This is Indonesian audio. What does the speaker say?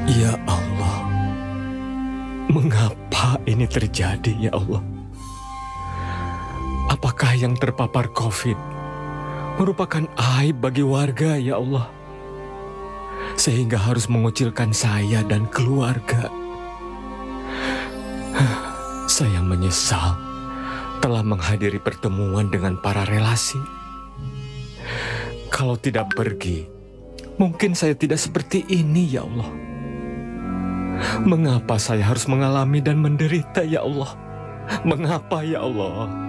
Ya Allah, mengapa ini terjadi ya Allah? Apakah yang terpapar COVID merupakan aib bagi warga ya Allah? Sehingga harus mengucilkan saya dan keluarga. Saya menyesal telah menghadiri pertemuan dengan para relasi. Kalau tidak pergi, mungkin saya tidak seperti ini ya Allah. Mengapa saya harus mengalami dan menderita ya Allah? Mengapa ya Allah?